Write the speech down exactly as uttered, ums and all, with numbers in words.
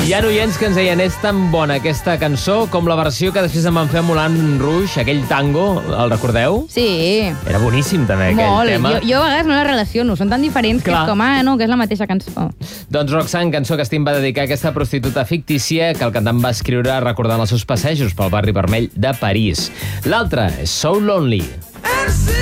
Hi ha oients que ens deien és tan bona aquesta cançó com la versió que després em van fer a Moulin Rouge, aquell tango, el recordeu? Sí. Era boníssim també aquell Molt. tema. Jo, jo a vegades no la relaciono, són tan diferents que Clar. és com, ah, no, que és la mateixa cançó. Doncs Roxanne, cançó que Sting va dedicar a aquesta prostituta fictícia que el cantant va escriure recordant els seus passejos pel barri vermell de París. L'altra és So Lonely.